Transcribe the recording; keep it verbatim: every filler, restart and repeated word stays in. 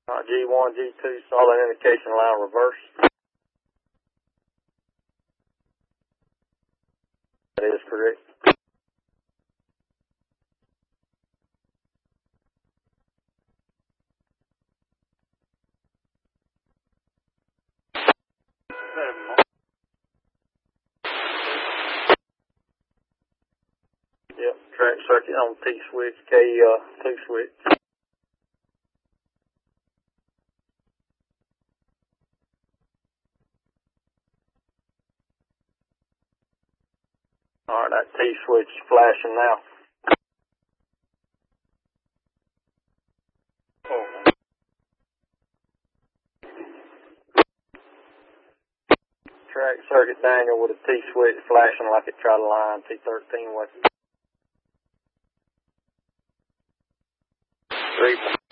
Uh, G one, G two, solid indication line reverse. That is correct. Yep, track circuit on T-switch, K uh, two switch. Alright, that T-switch is flashing now. Oh. Track circuit Daniel with a T-switch flashing like it tried to line T thirteen with. Three.